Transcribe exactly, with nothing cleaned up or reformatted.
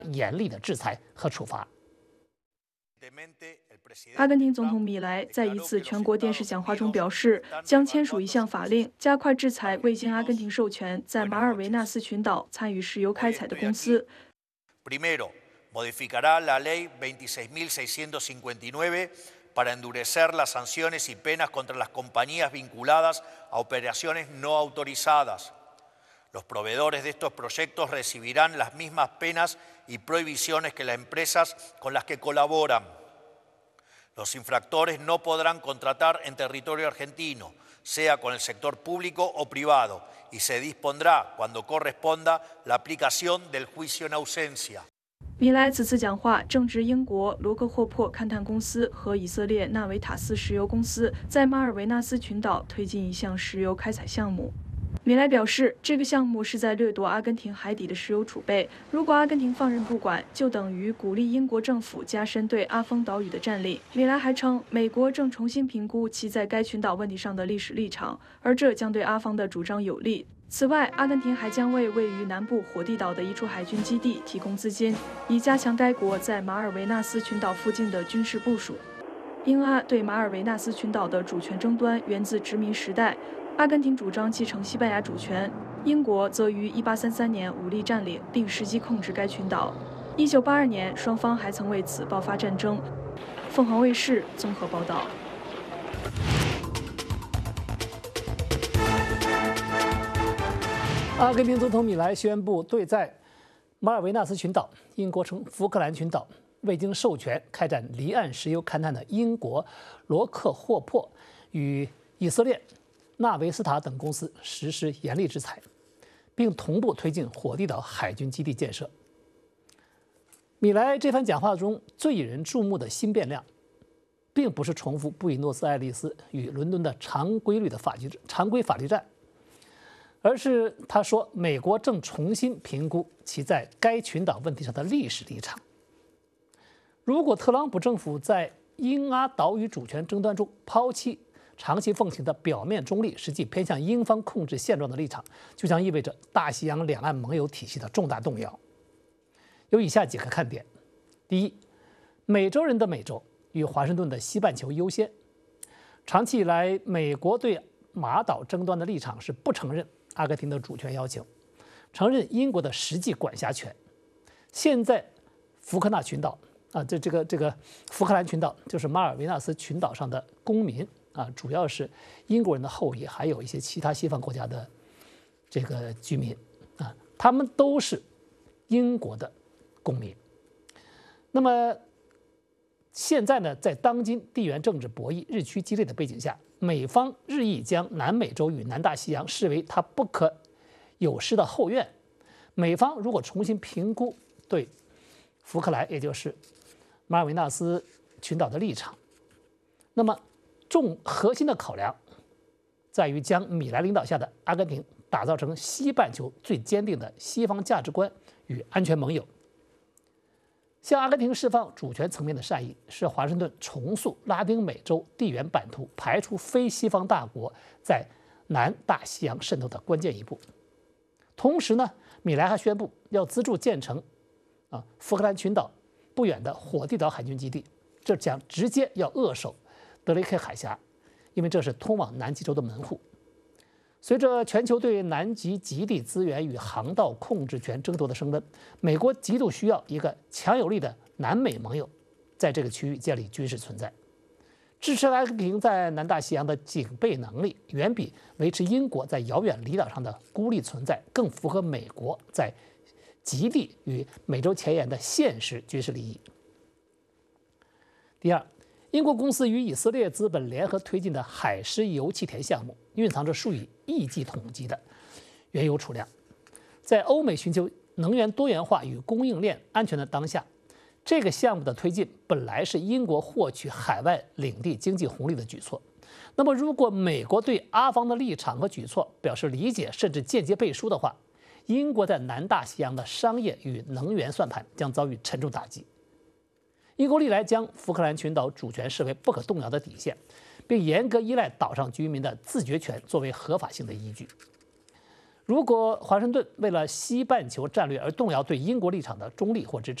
严厉的制裁和处罚。 阿根廷总统米莱在一次全国电视讲话中表示，将签署一项法令，加快制裁未经阿根廷授权在马尔维纳斯群岛参与石油开采的公司。 Modificará la ley veintiséis mil seiscientos cincuenta y nueve para endurecer las sanciones y penas contra las compañías vinculadas a operaciones no autorizadas. Los proveedores de estos proyectos recibirán las mismas penas y prohibiciones que las empresas con las que colaboran. Los infractores no podrán contratar en territorio argentino, sea con el sector público o privado, y se dispondrá, cuando corresponda, la aplicación del juicio en ausencia. 米莱此次讲话正值英国罗克霍珀勘探公司和以色列纳维塔斯石油公司在马尔维纳斯群岛推进一项石油开采项目。米莱表示，这个项目是在掠夺阿根廷海底的石油储备。如果阿根廷放任不管，就等于鼓励英国政府加深对阿方岛屿的占领。米莱还称，美国正重新评估其在该群岛问题上的历史立场，而这将对阿方的主张有利。此外，阿根廷还将为位于南部火地岛的一处海军基地提供资金，以加强该国在马尔维纳斯群岛附近的军事部署。英阿对马尔维纳斯群岛的主权争端源自殖民时代。阿根廷主张继承西班牙主权，英国则于一八三三年武力占领并实际控制该群岛。一九八二年，双方还曾为此爆发战争。凤凰卫视综合报道。 阿根廷总统米莱宣布，对在马尔维纳斯群岛（英国称福克兰群岛）未经授权开展离岸石油勘探的英国罗克霍珀与以色列纳维斯塔等公司实施严厉制裁，并同步推进火地岛海军基地建设。米莱这番讲话中最引人注目的新变量，并不是重复布宜诺斯艾利斯与伦敦的常规律的法律常规法律战，而是他说美国正重新评估其在该群岛问题上的历史立场。如果特朗普政府在英阿岛屿主权争端中抛弃长期奉行的表面中立，实际偏向英方控制现状的立场，就将意味着大西洋两岸盟友体系的重大动摇。有以下几个看点：第一，美洲人的美洲与华盛顿的西半球优先。长期以来，美国对马岛争端的立场是不承认阿根廷的主权要求，承认英国的实际管辖权。现在，福克纳群岛啊，这这个这个福克兰群岛就是马尔维纳斯群岛上的公民。啊，主要是英国人的后裔，还有一些其他西方国家的这个居民啊，他们都是英国的公民。那么现在呢，在当今地缘政治博弈日趋激烈的背景下，美方日益将南美洲与南大西洋视为它不可有失的后院。美方如果重新评估对福克兰，也就是马尔维纳斯群岛的立场，那么重核心的考量在于将米莱领导下的阿根廷打造成西半球最坚定的西方价值观与安全盟友。向阿根廷释放主权层面的善意，是华盛顿重塑拉丁美洲地缘版图、排除非西方大国在南大西洋渗透的关键一步。同时呢，米莱还宣布要资助建成啊福克兰群岛不远的火地岛海军基地，这将直接要扼守德雷克海峡，因为这是通往南极洲的门户。随着全球对南极极地资源与航道控制权争夺的升温，美国极度需要一个强有力的南美盟友，在这个区域建立军事存在。支持阿根廷在南大西洋的警备能力，远比维持英国在遥远离岛上的孤立存在更符合美国在极地与美洲前沿的现实军事利益。第二，英国公司与以色列资本联合推进的海狮油气田项目，蕴藏着数以亿计统计的原油储量。在欧美寻求能源多元化与供应链安全的当下，这个项目的推进本来是英国获取海外领地经济红利的举措。那么，如果美国对阿方的立场和举措表示理解，甚至间接背书的话，英国在南大西洋的商业与能源算盘将遭遇沉重打击。英国历来将福克兰群岛主权视为不可动摇的底线，并严格依赖岛上居民的自决权作为合法性的依据。 如果华盛顿为了西半球战略而动摇对英国立场的中立或支持，